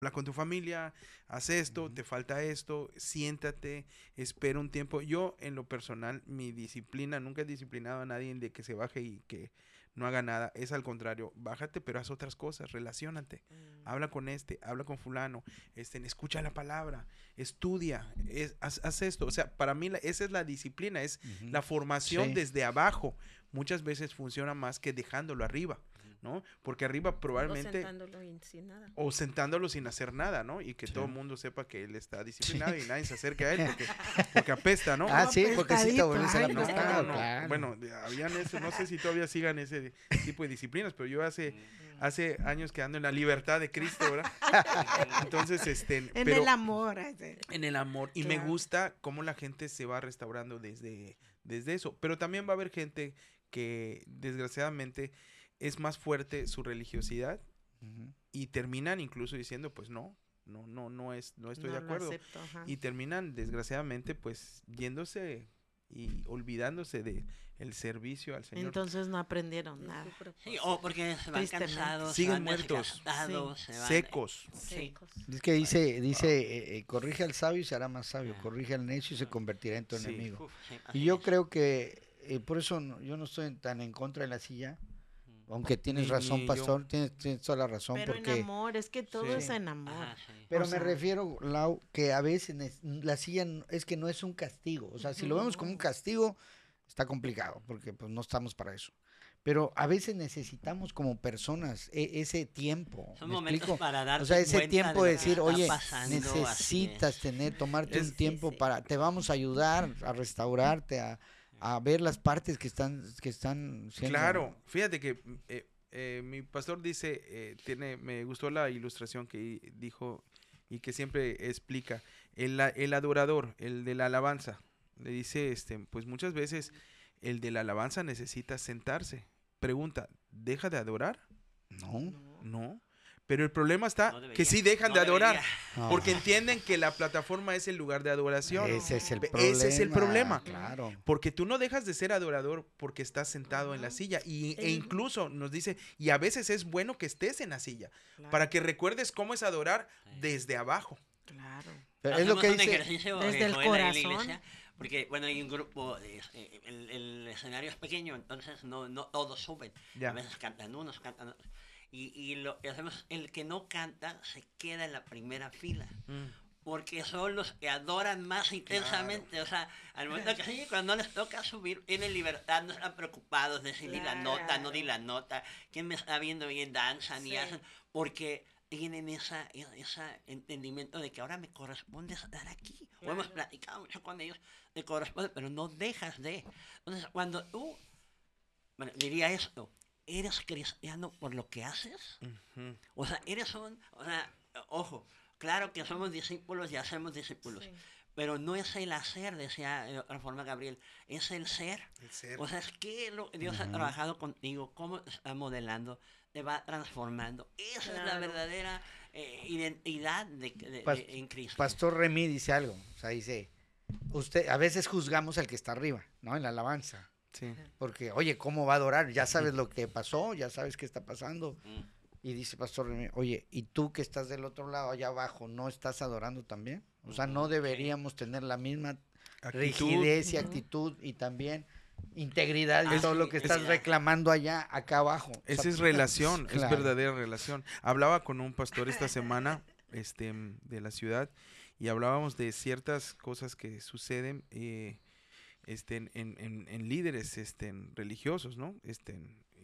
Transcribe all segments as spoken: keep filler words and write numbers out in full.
habla con tu familia, haz esto, Ujú. te falta esto, siéntate, espera un tiempo. Yo, en lo personal, mi disciplina, nunca he disciplinado a nadie de que se baje y que no haga nada. Es al contrario, bájate, pero haz otras cosas, relaciónate. Mm. Habla con este, habla con fulano, este, escucha la palabra, estudia, es, haz, haz esto. O sea, para mí la- esa es la disciplina, es Ujú. la formación Sí, desde abajo. Muchas veces funciona más que dejándolo arriba, ¿no? Porque arriba O probablemente sentándolo y sin nada. o sentándolo sin hacer nada, ¿no? Y que sí. todo el mundo sepa que él está Sí. disciplinado y nadie se acerque a él porque, porque apesta, ¿no? Ah, Todo sí, porque sí te apestadito, vuelves el ay, No, no. no, apestado, no. claro. Bueno, de- habían eso, no sé si todavía sigan ese tipo de disciplinas, pero yo hace, Mm. hace años que ando en la libertad de Cristo, ¿verdad? Entonces, este, En pero el amor. ese. en el amor. Y me Claro. gusta cómo la gente se va restaurando desde, desde eso. Pero también va a haber gente que, desgraciadamente, es más fuerte su religiosidad Ujú. y terminan incluso diciendo, pues no, no, no, no es, no estoy No de lo acuerdo. acepto, ajá. Y terminan, desgraciadamente, pues yéndose y olvidándose de el servicio al Señor. Entonces no aprendieron Es nada. su Sí, propósito. o porque se van Tristemente. cansados, se Siguen van muertos. desgastados, se van, Secos. sí. Secos. Es que dice, dice, eh, eh, corrige al sabio y se hará más sabio, Ah. corrige al necio y se convertirá en tu Sí. enemigo. Uf, sí, Y así yo es. creo que eh, por eso no- yo no estoy tan en contra de la silla, aunque tienes Ni- razón, ni yo. pastor, tienes, tienes toda la razón, Pero en porque, amor, es que todo Sí. es en amor. Ajá, sí. pero o me sea- refiero, Lau, que a veces nes- la silla n- es que no es un castigo, o sea, si lo vemos como un No. castigo, está complicado, porque pues no estamos para eso. Pero a veces necesitamos como personas e- ese tiempo, Son ¿me momentos explico? para darte O sea, ese cuenta tiempo de de lo que decir, está oye, pasando, así necesitas es. tener, tomarte Es- un tiempo sí. para, te vamos a ayudar a restaurarte, a, a ver las partes que están, que están siendo. Claro, fíjate que mm, eh, eh, mi pastor dice, eh, tiene, me gustó la ilustración que i- dijo y que siempre explica, el, a- el adorador, el de la alabanza, le dice, este, pues muchas veces el de la alabanza necesita sentarse. Pregunta, ¿deja de adorar? No, No. No. Pero el problema está No que debería, sí dejan no de adorar, debería. no. porque entienden que la plataforma es el lugar de adoración. Ese es el Ese problema. es el problema. Claro. Porque tú no dejas de ser adorador porque estás sentado en la Ajá. silla. Y, e El- incluso nos dice, y a veces es bueno que estés en la silla, Claro, para que recuerdes cómo es adorar desde abajo. claro. Pero es lo Hacemos que un dice, ejercicio, Desde eh, el Joel, ahí en la corazón. iglesia, porque bueno, hay un grupo, de, eh, el, el escenario es pequeño, entonces no, no todos suben. Ya. A veces cantan unos, cantan otros. Y, y lo que hacemos, el que no canta se queda en la primera fila. Mm. Porque son los que adoran más intensamente. O sea, al momento que sí, cuando les toca subir, tienen libertad, no están preocupados de si di la nota, no di la nota, quién me está viendo bien danzan y Sí. hacen. Porque tienen esa, ese entendimiento de que ahora me corresponde estar aquí. O hemos Claro. platicado mucho con ellos, te corresponde, pero no dejas de. Entonces, cuando tú, bueno, diría esto, ¿eres cristiano por lo que haces? Ujú. O sea, eres un, o sea, ojo, claro que somos discípulos y hacemos discípulos, Sí. pero no es el hacer, decía de otra forma Gabriel, es el ser. El ser. O sea, es que lo que Dios ha Ujú. trabajado contigo, cómo te está modelando, te va transformando. Esa es la Claro. verdadera eh, identidad de, de- de- Pas- en Cristo. Pastor Remy dice algo, o sea, dice, usted, a veces juzgamos al que está arriba, ¿no? En la alabanza. Sí. Porque, oye, ¿cómo va a adorar? Ya sabes lo que pasó, ya sabes qué está pasando. Mm. Y dice Pastor Remy, oye, ¿y tú que estás del otro lado, allá abajo, no estás adorando también? O sea, no Ujú, sí. deberíamos tener la misma Actitud. rigidez y Ujú. actitud y también integridad y Ah, todo sí, lo que estás es- reclamando allá, acá abajo. O Esa sea, es relación, es claro. verdadera relación. Hablaba con un pastor esta semana, este, de la ciudad, y hablábamos de ciertas cosas que suceden, eh, este, en, en- en- en líderes, este, en religiosos, ¿no? Este,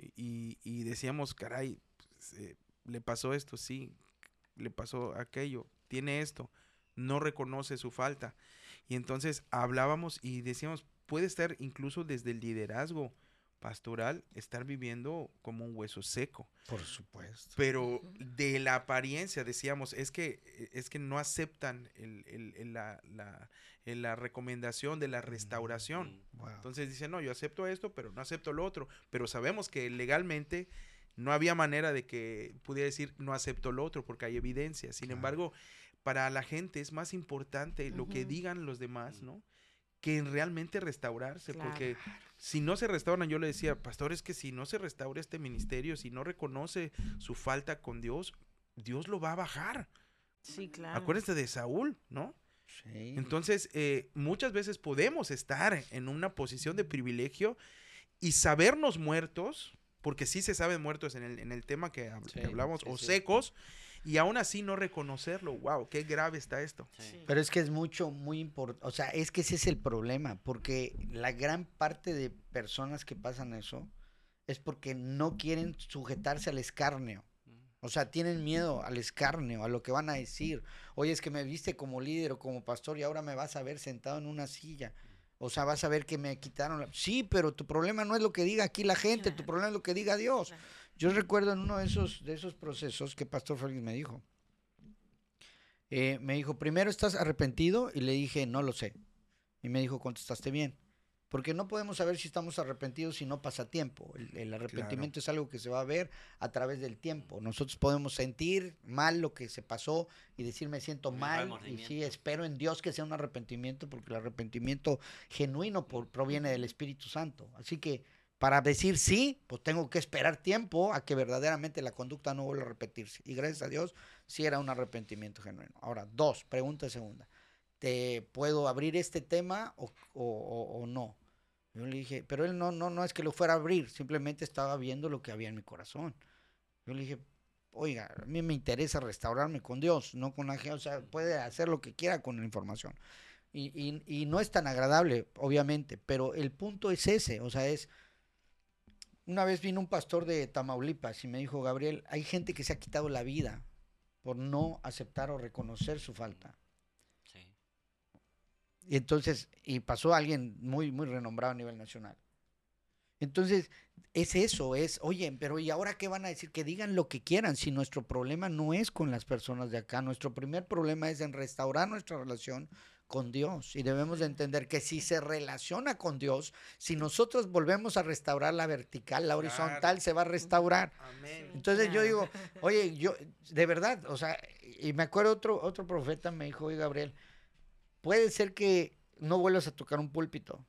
y, y decíamos, caray, pues, eh, le pasó esto, sí, le pasó aquello, tiene esto, no reconoce su falta. Y entonces hablábamos y decíamos, puede estar incluso desde el liderazgo pastoral, estar viviendo como un hueso seco. Por supuesto. Pero de la apariencia, decíamos, es que, es que no aceptan el- el- el- la, la- el- la recomendación de la restauración. Mm. Wow. Entonces dice, no, yo acepto esto, pero no acepto lo otro. Pero sabemos que legalmente no había manera de que pudiera decir, no acepto lo otro, porque hay evidencia. Sin Claro. embargo, para la gente es más importante lo que Ujú. digan los demás, ¿no? Que en realmente restaurarse, Claro. porque si no se restauran, yo le decía, pastor, es que si no se restaura este ministerio, si no reconoce su falta con Dios, Dios lo va a bajar. Sí, claro. Acuérdate de Saúl, ¿no? Sí. Entonces, eh, muchas veces podemos estar en una posición de privilegio y sabernos muertos, porque sí se saben muertos en el, en el tema que, hab- Sí, que hablamos, sí, o sí. secos, y aún así no reconocerlo. Wow, qué grave está esto. Sí. Pero es que es mucho, muy importante, o sea, es que ese es el problema, porque la gran parte de personas que pasan eso es porque no quieren sujetarse al escarnio. O sea, tienen miedo al escarnio, a lo que van a decir. Oye, es que me viste como líder o como pastor y ahora me vas a ver sentado en una silla. O sea, vas a ver que me quitaron la... Sí, pero tu problema no es lo que diga aquí la gente, tu Claro. problema es lo que diga Dios. Claro. Yo recuerdo en uno de esos, de esos procesos que Pastor Félix me dijo. Eh, me dijo, primero, ¿estás arrepentido? Y le dije, no lo sé. Y me dijo, contestaste bien. Porque no podemos saber si estamos arrepentidos si no pasa tiempo. El, el arrepentimiento es algo que se va a ver a través del tiempo. Nosotros podemos sentir mal lo que se pasó y decir me siento Un mal y remordimiento. sí, espero en Dios que sea un arrepentimiento porque el arrepentimiento genuino por- proviene del Espíritu Santo. Así que para decir sí, pues tengo que esperar tiempo a que verdaderamente la conducta no vuelva a repetirse. Y gracias a Dios, sí era un arrepentimiento genuino. Ahora, dos, pregunta segunda. ¿Te puedo abrir este tema o, o, o, o no? Yo le dije, pero él no, no, no es que lo fuera a abrir, simplemente estaba viendo lo que había en mi corazón. Yo le dije, oiga, a mí me interesa restaurarme con Dios, no con la gente, o sea, puede hacer lo que quiera con la información. Y, y, y no es tan agradable, obviamente, pero el punto es ese, o sea, es, una vez vino un pastor de Tamaulipas y me dijo, Gabriel, hay gente que se ha quitado la vida por no aceptar o reconocer su falta. Sí. Y entonces, y pasó alguien muy, muy renombrado a nivel nacional. Entonces, es eso, es, oye, pero ¿y ahora qué van a decir? Que digan lo que quieran, si nuestro problema no es con las personas de acá, nuestro primer problema es en restaurar nuestra relación con Dios. Y debemos de entender que si se relaciona con Dios, si nosotros volvemos a restaurar la vertical, la horizontal Claro. se va a restaurar. Amén. Entonces yo Claro. digo, oye, yo, de verdad, o sea, y me acuerdo otro, otro profeta me dijo, oye, Gabriel, puede ser que no vuelvas a tocar un púlpito,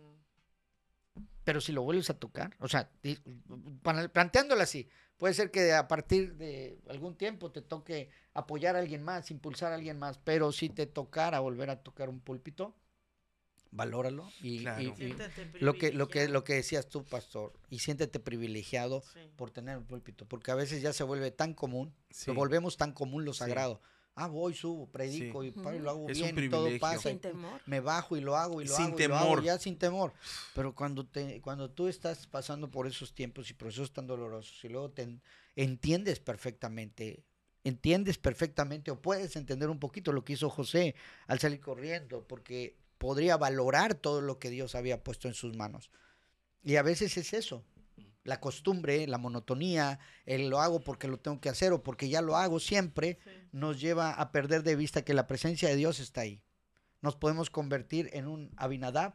pero si lo vuelves a tocar, o sea, di- pana- planteándolo así, puede ser que a partir de algún tiempo te toque apoyar a alguien más, impulsar a alguien más, pero si te tocara volver a tocar un púlpito, valóralo y, y- Claro. y Siéntate lo que lo que privilegiado. lo que decías tú, pastor, y siéntete privilegiado Sí. por tener un púlpito, porque a veces ya se vuelve tan común, Sí. lo volvemos tan común lo Sí. sagrado. Ah, voy, subo, predico Sí. y pa, y Ujú. lo hago Es un bien y todo privilegio. pasa. y Sin pum, temor. me bajo y lo hago y lo Sin hago y lo hago temor. ya sin temor. Pero cuando te cuando tú estás pasando por esos tiempos y procesos tan dolorosos y luego te en- entiendes perfectamente, entiendes perfectamente o puedes entender un poquito lo que hizo José al salir corriendo, porque podría valorar todo lo que Dios había puesto en sus manos. Y a veces es eso, la costumbre, la monotonía, el lo hago porque lo tengo que hacer o porque ya lo hago siempre, Sí. nos lleva a perder de vista que la presencia de Dios está ahí. Nos podemos convertir en un Abinadab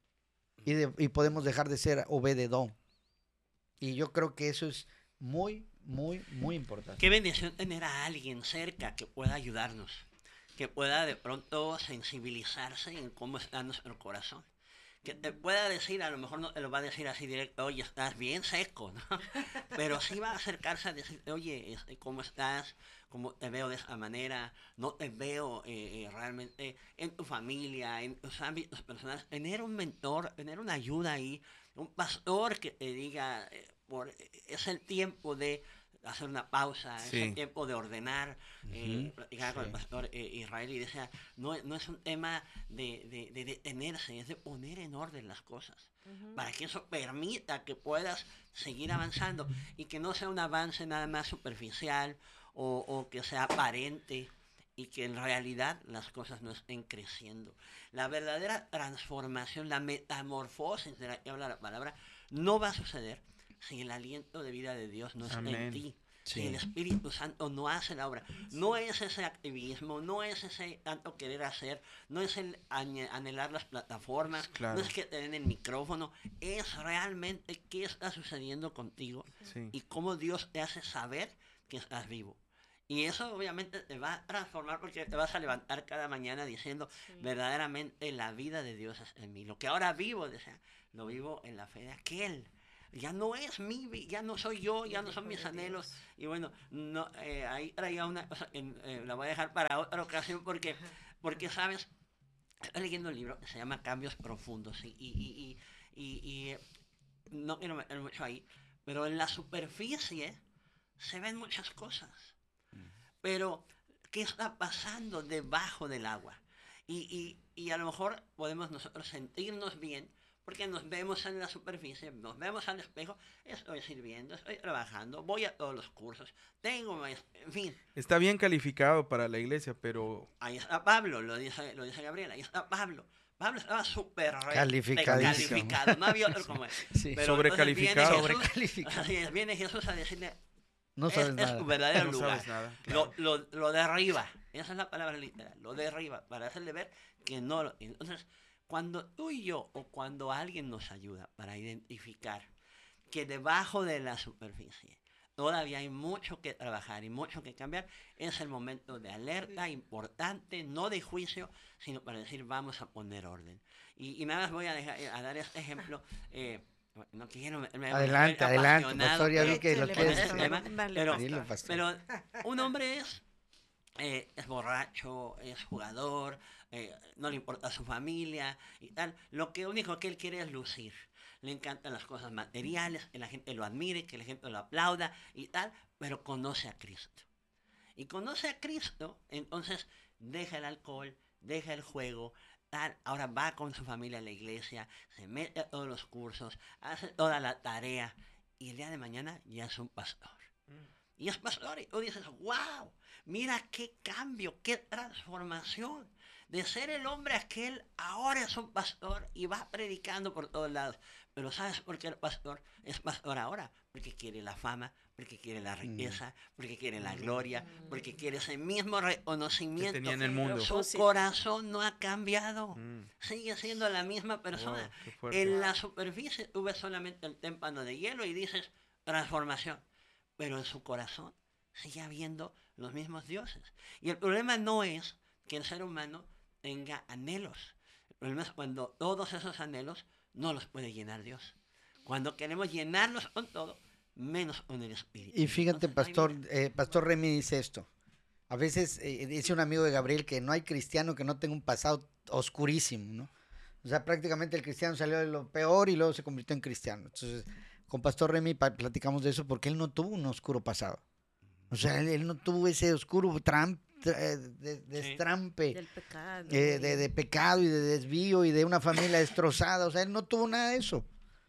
y, de- y podemos dejar de ser Obededón. Y yo creo que eso es muy, muy, muy importante. Qué bendición tener a alguien cerca que pueda ayudarnos, que pueda de pronto sensibilizarse en cómo está nuestro corazón. Que te pueda decir, a lo mejor no te lo va a decir así directo, oye, estás bien seco, ¿no? Pero sí va a acercarse a decirte, oye, este, ¿cómo estás? ¿Cómo te veo de esa manera? No te veo eh, eh, realmente en tu familia, en tus ámbitos personales. Tener un mentor, tener una ayuda ahí, un pastor que te diga, eh, por, es el tiempo de hacer una pausa, es Sí. el tiempo de ordenar. Eh, Ujú, platicaba con el sí. pastor eh, Israel y decía, no, no es un tema de, de, de detenerse, es de poner en orden las cosas, Ujú. para que eso permita que puedas seguir avanzando y que no sea un avance nada más superficial o, o que sea aparente y que en realidad las cosas no estén creciendo. La verdadera transformación, la metamorfosis de la que habla la palabra, no va a suceder si el aliento de vida de Dios no está en Amén. ti. Sí. Si el Espíritu Santo no hace la obra. No es ese activismo, no es ese tanto querer hacer, no es el añe- anhelar las plataformas, Claro. no es que te den el micrófono, es realmente qué está sucediendo contigo Sí. y cómo Dios te hace saber que estás vivo. Y eso obviamente te va a transformar porque te vas a levantar cada mañana diciendo, Sí. verdaderamente la vida de Dios es en mí. Lo que ahora vivo, decía, lo vivo en la fe de aquel ya no es mi, vi- ya no soy yo, ya no son mis anhelos. Y bueno, no, eh, ahí traía una cosa, en- eh, la voy a dejar para otra ocasión porque, porque sabes, estoy leyendo un libro que se llama Cambios Profundos y, y, y, y, y, y, eh, no quiero meter mucho ahí, pero en la superficie se ven muchas cosas. Pero, ¿qué está pasando debajo del agua? Y, y, y a lo mejor podemos nosotros sentirnos bien porque nos vemos en la superficie, nos vemos al espejo, estoy sirviendo, estoy trabajando, voy a todos los cursos, tengo, maest- en fin, Está bien calificado para la iglesia, pero ahí está Pablo, lo dice, lo dice Gabriela, ahí está Pablo. Pablo estaba súper re- Calificadísimo. calificado, no había otro como él. Sí. Pero entonces viene Sobrecalificado. Jesús, Sobrecalificado. así es, viene Jesús a decirle, No es, sabes es nada. tu verdadero no lugar. sabes nada. Lo, lo, lo derriba. Esa es la palabra literal. Lo derriba para hacerle ver que no lo... Entonces, cuando tú y yo o cuando alguien nos ayuda para identificar que debajo de la superficie todavía hay mucho que trabajar y mucho que cambiar, es el momento de alerta importante, no de juicio, sino para decir vamos a poner orden. Y, y nada más voy a, dejar, a dar este ejemplo. Eh, no quiero me, me Adelante, estoy adelante, apasionado pastor, ya vi por- que lo Échale, por quieres ese pastor, decir. tema, dale, pero, Dilo, pastor. pastor. pero un hombre es, eh, es borracho, es jugador, eh, no le importa su familia y tal. Lo que único que él quiere es lucir. Le encantan las cosas materiales, que la gente lo admire, que la gente lo aplauda y tal, pero conoce a Cristo. Y conoce a Cristo, entonces deja el alcohol, deja el juego, tal, ahora va con su familia a la iglesia, se mete a todos los cursos, hace toda la tarea y el día de mañana ya es un pastor. Y es pastor y tú dices, wow, mira qué cambio, qué transformación. De ser el hombre aquel, ahora es un pastor y va predicando por todos lados. Pero ¿sabes por qué el pastor es pastor ahora? Porque quiere la fama, porque quiere la riqueza, porque quiere la gloria, porque quiere ese mismo que reconocimiento. tenía en el mundo. Su corazón no ha cambiado. Mm. Sigue siendo la misma persona. Wow, qué fuerte. En la superficie tú ves solamente el témpano de hielo y dices transformación. Pero en su corazón sigue habiendo los mismos dioses. Y el problema no es que el ser humano tenga anhelos. El problema es cuando todos esos anhelos no los puede llenar Dios. Cuando queremos llenarlos con todo, menos con el Espíritu. Y fíjate, Entonces, ahí pastor, viene. eh, pastor Remy dice esto. A veces eh, dice un amigo de Gabriel que no hay cristiano que no tenga un pasado oscurísimo, ¿no? O sea, prácticamente el cristiano salió de lo peor y luego se convirtió en cristiano. Entonces, con pastor Remy pa- platicamos de eso porque él no tuvo un oscuro pasado. O sea, él, él no tuvo ese oscuro tram- tra- eh, de- destrampe Del pecado. eh, de, de pecado y de desvío y de una familia destrozada. O sea, él no tuvo nada de eso.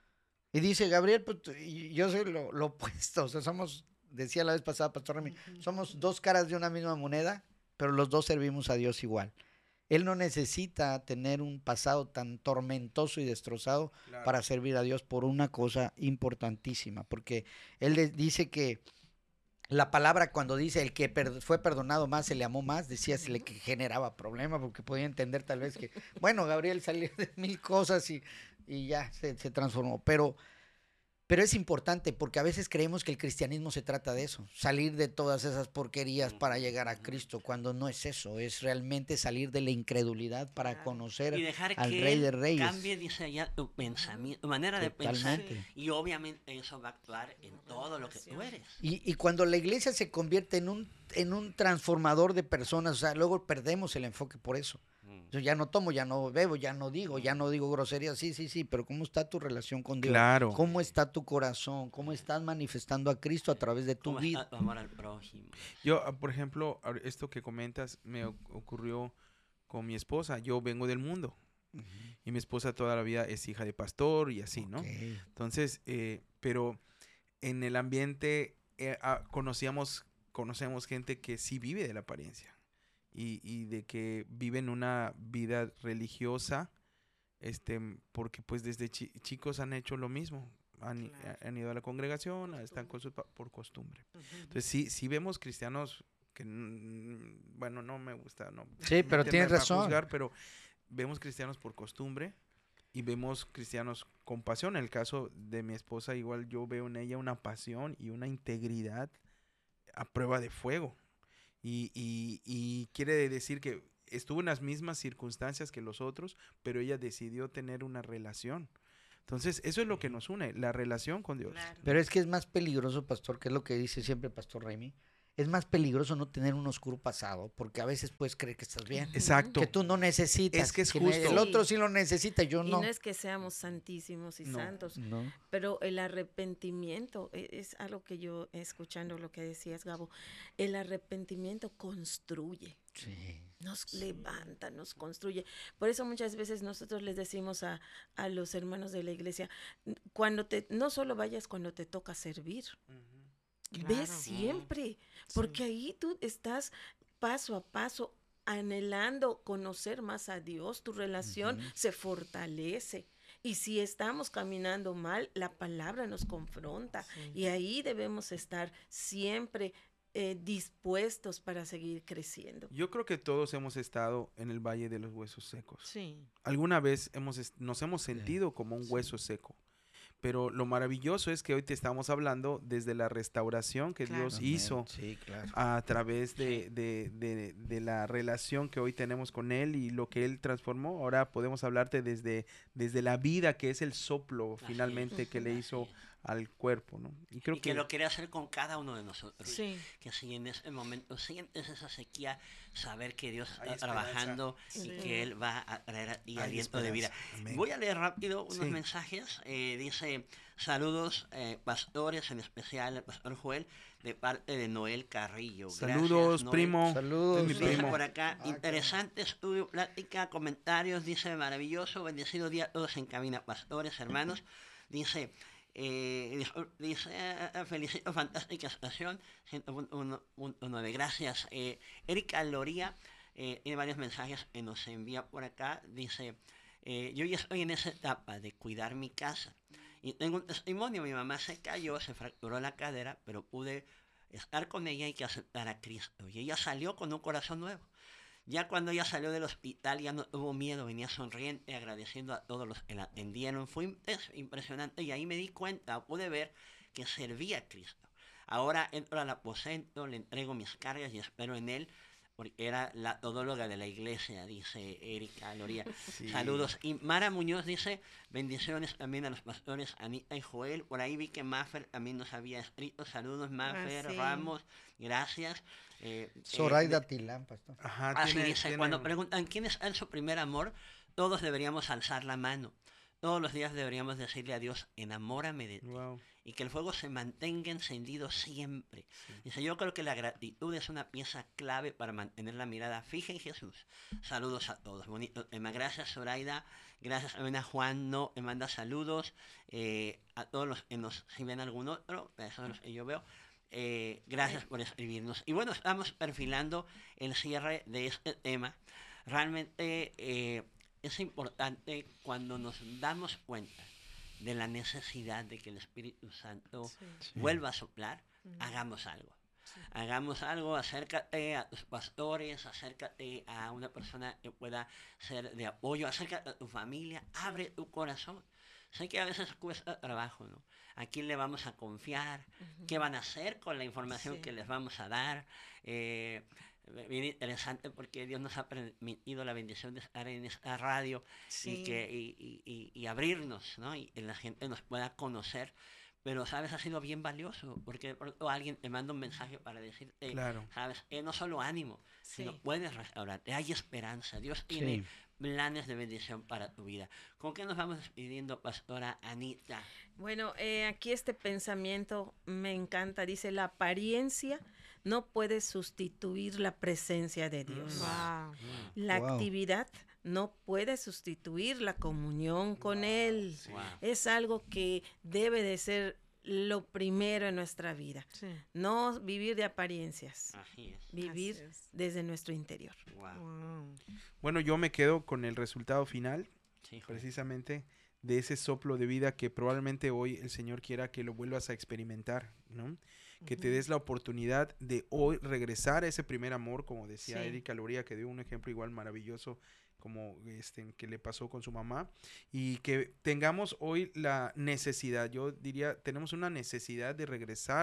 Y dice, Gabriel, pues, tú- y yo soy lo, lo opuesto. O sea, somos, decía la vez pasada, pastor Remy, somos dos caras de una misma moneda, pero los dos servimos a Dios igual. Él no necesita tener un pasado tan tormentoso y destrozado Claro. para servir a Dios por una cosa importantísima, porque él le dice que la palabra cuando dice el que per- fue perdonado más se le amó más, decía se le que generaba problema, porque podía entender tal vez que, bueno, Gabriel salió de mil cosas y, y ya se, se transformó, pero... Pero es importante porque a veces creemos que el cristianismo se trata de eso, salir de todas esas porquerías para llegar a Cristo, cuando no es eso, es realmente salir de la incredulidad para Claro. conocer Y dejar al que Rey él de Reyes. cambie, dice ya, tu pensamiento, tu manera de pensar. Totalmente. Y obviamente eso va a actuar en todo lo que tú eres. Y, y cuando la iglesia se convierte en un, en un transformador de personas, o sea, luego perdemos el enfoque por eso. Yo ya no tomo, ya no bebo, ya no digo, ya no digo groserías, sí, sí, sí, pero ¿cómo está tu relación con Dios? Claro. ¿Cómo está tu corazón? ¿Cómo estás manifestando a Cristo a través de tu ¿Cómo vida? está tu amor al prójimo? Yo, ah, por ejemplo, ahor- esto que comentas me oc- ocurrió con mi esposa. Yo vengo del mundo y mi esposa toda la vida es hija de pastor y así, ¿no? Ok. Entonces, eh, pero en el ambiente eh, ah, conocíamos, conocemos gente que sí vive de la apariencia y, y de que viven una vida religiosa, este, porque pues desde chi- chicos han hecho lo mismo. Han, i- Claro. han ido a la congregación, están con sus pa- por costumbre. Entonces sí, sí vemos cristianos que, mm, bueno, no me gusta, no. Sí, pero meterme tienes a razón. juzgar, pero vemos cristianos por costumbre y vemos cristianos con pasión. En el caso de mi esposa, igual yo veo en ella una pasión y una integridad a prueba de fuego. Y, y, y quiere decir que estuvo en las mismas circunstancias que los otros, pero ella decidió tener una relación. Entonces, eso es lo que nos une, la relación con Dios. Claro. Pero es que es más peligroso, pastor, que es lo que dice siempre el pastor Raimi. Es más peligroso no tener un oscuro pasado, porque a veces puedes creer que estás bien. Exacto. Que tú no necesitas. Es que es ne- justo. El otro Sí. sí lo necesita, yo Y no. no es que seamos santísimos y No. santos, No. pero el arrepentimiento, e- es algo que yo, escuchando lo que decías, Gabo, el arrepentimiento construye. Sí. Nos levanta, nos construye. Por eso muchas veces nosotros les decimos a, a los hermanos de la iglesia, "N- cuando te, no solo vayas cuando te toca servir, ve Claro. siempre, porque ahí tú estás paso a paso anhelando conocer más a Dios, tu relación Ujú. se fortalece. Y si estamos caminando mal, la palabra nos confronta. Sí. Y ahí debemos estar siempre eh, dispuestos para seguir creciendo. Yo creo que todos hemos estado en el Valle de los Huesos Secos. Sí. Alguna vez hemos, est- nos hemos sentido como un hueso seco. Pero lo maravilloso es que hoy te estamos hablando desde la restauración que Claro. Dios Amén. hizo Sí, claro. a través de, de- de- de la relación que hoy tenemos con Él y lo que Él transformó. Ahora podemos hablarte desde, desde la vida que es el soplo Así es. finalmente que le Así hizo es. al cuerpo, ¿no? Y creo Y que que lo quiere hacer con cada uno de nosotros. Sí. Que si en ese momento sientes esa sequía, saber que Dios Hay está esperanza. trabajando y Sí. que Él va a traer a- y hay aliento de vida. esperanza. Amén. Voy a leer rápido unos Sí. mensajes. Eh, dice, saludos eh, pastores, en especial el pastor Joel, de parte de Noel Carrillo. Gracias, Saludos, Noel. primo. Saludos. Es mi Dice primo. por acá, Ah, interesante estudio, plática, comentarios, dice maravilloso, bendecido día a todos en cabina, pastores, hermanos. Dice, eh, dijo- dice, eh, eh, felicito, fantástica estación, ciento uno punto nueve, gracias. Eh, Erika Loría, eh, tiene varios mensajes que nos envía por acá, dice, eh, yo ya estoy en esa etapa de cuidar mi casa. Y tengo un testimonio, mi mamá se cayó, se fracturó la cadera, pero pude estar con ella y que aceptar a Cristo. Y ella salió con un corazón nuevo. Ya cuando ella salió del hospital ya no tuvo miedo, venía sonriente, agradeciendo a todos los que la atendieron. Fue im- es impresionante y ahí me di cuenta, pude ver que servía a Cristo. Ahora entro al aposento, le entrego mis cargas y espero en él, porque era la todóloga de la iglesia, dice Erika Loría. Sí. Saludos. Y Mara Muñoz dice, bendiciones también a los pastores Anita y Joel. Por ahí vi que Maffer también nos había escrito. Saludos, Maffer, sí. Ramos, gracias. Eh, eh, Zoraida de- Tilán, pastor. Ajá, Así tiene- dice, tiene- cuando preguntan quién es en su primer amor, todos deberíamos alzar la mano. Todos los días deberíamos decirle a Dios, enamórame de ti. Wow. Y que el fuego se mantenga encendido siempre. Dice, yo creo que la gratitud es una pieza clave para mantener la mirada fija en Jesús. Saludos a todos. Bonito tema. Gracias, Zoraida. Gracias también a Juan No, me manda saludos. Eh, a todos los que nos, si ven algún otro, esos son los que yo veo. Eh, gracias por escribirnos. Y bueno, estamos perfilando el cierre de este tema. Realmente eh, es importante cuando nos damos cuenta de la necesidad de que el Espíritu Santo Sí. vuelva a soplar, Ujú. hagamos algo. Hagamos algo, acércate a tus pastores, acércate a una persona que pueda ser de apoyo, acércate a tu familia, abre tu corazón. Sé que a veces cuesta trabajo, ¿no? ¿A quién le vamos a confiar? ¿Qué van a hacer con la información Sí. que les vamos a dar? Eh, bien interesante porque Dios nos ha permitido la bendición de estar en esta radio y, Sí. que, y, y- y- y abrirnos, ¿no? Y que la gente nos pueda conocer. Pero, ¿sabes? Ha sido bien valioso porque de pronto alguien te manda un mensaje para decirte, Claro. ¿sabes? Eh, no solo ánimo, Sí. sino puedes restaurarte. Hay esperanza. Dios tiene Sí. planes de bendición para tu vida. ¿Con qué nos vamos despidiendo, pastora Anita? Bueno, eh, aquí este pensamiento me encanta. Dice, la apariencia no puede sustituir la presencia de Dios. Wow. La Wow. actividad no puede sustituir la comunión con Él. Wow. Es algo que debe de ser lo primero en nuestra vida. Sí. No vivir de apariencias, Así es. vivir Así es. desde nuestro interior. Wow. Wow. Bueno, yo me quedo con el resultado final, Sí, Joel. precisamente de ese soplo de vida que probablemente hoy el Señor quiera que lo vuelvas a experimentar, ¿no? Que te Ujú. des la oportunidad de hoy regresar a ese primer amor, como decía Sí. Erika Loría, que dio un ejemplo igual maravilloso como este que le pasó con su mamá, y que tengamos hoy la necesidad, yo diría, tenemos una necesidad de regresar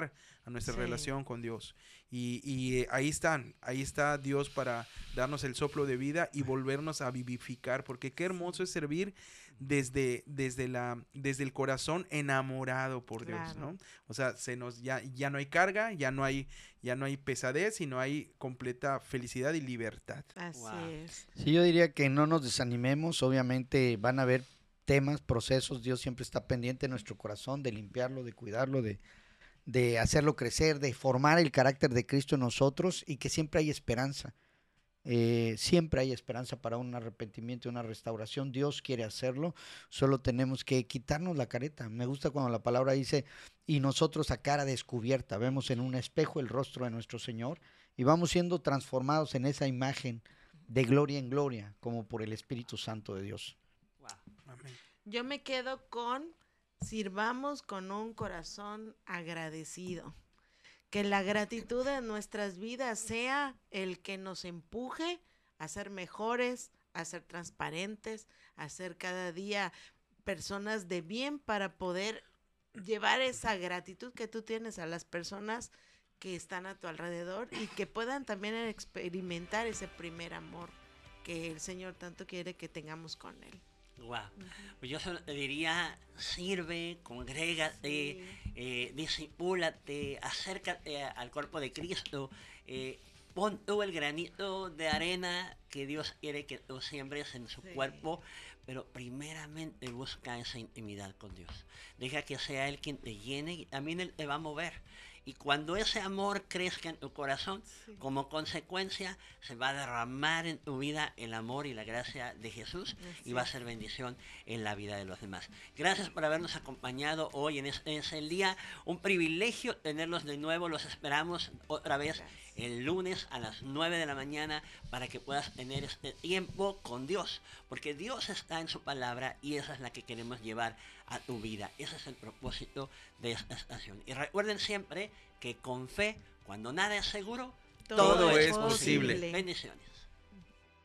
a nuestra Sí. relación con Dios. Y, y eh, ahí están, ahí está Dios para darnos el soplo de vida y volvernos a vivificar, porque qué hermoso es servir desde, desde, la, desde el corazón enamorado por Dios, Claro. ¿no? O sea, se nos, ya, ya no hay carga, ya no hay, ya no hay pesadez, sino hay completa felicidad y libertad. Así Wow. es. Sí, yo diría que no nos desanimemos, obviamente van a haber temas, procesos, Dios siempre está pendiente de nuestro corazón, de limpiarlo, de cuidarlo, de, de hacerlo crecer, de formar el carácter de Cristo en nosotros y que siempre hay esperanza. Eh, siempre hay esperanza para un arrepentimiento y una restauración. Dios quiere hacerlo, solo tenemos que quitarnos la careta. Me gusta cuando la palabra dice, y nosotros a cara descubierta, vemos en un espejo el rostro de nuestro Señor y vamos siendo transformados en esa imagen de gloria en gloria, como por el Espíritu Santo de Dios. Wow. Amén. Yo me quedo con sirvamos con un corazón agradecido. Que la gratitud en nuestras vidas sea el que nos empuje a ser mejores, a ser transparentes, a ser cada día personas de bien para poder llevar esa gratitud que tú tienes a las personas que están a tu alrededor y que puedan también experimentar ese primer amor que el Señor tanto quiere que tengamos con Él. Wow. Pues yo solo te diría, sirve, congrégate, Sí. eh, discipúlate, acércate a- al cuerpo de Cristo, eh, pon tú el granito de arena que Dios quiere que tú siembres en su Sí. cuerpo, pero primeramente busca esa intimidad con Dios. Deja que sea Él quien te llene y también Él te va a mover. Y cuando ese amor crezca en tu corazón, Sí. como consecuencia se va a derramar en tu vida el amor y la gracia de Jesús y va a ser bendición en la vida de los demás. Gracias por habernos acompañado hoy en este es el día. Un privilegio tenerlos de nuevo. Los esperamos otra vez el lunes a las nueve de la mañana para que puedas tener este tiempo con Dios. Porque Dios está en su palabra y esa es la que queremos llevar a tu vida. Ese es el propósito de esta estación. Y recuerden siempre que con fe, cuando nada es seguro, Todo es posible. Bendiciones.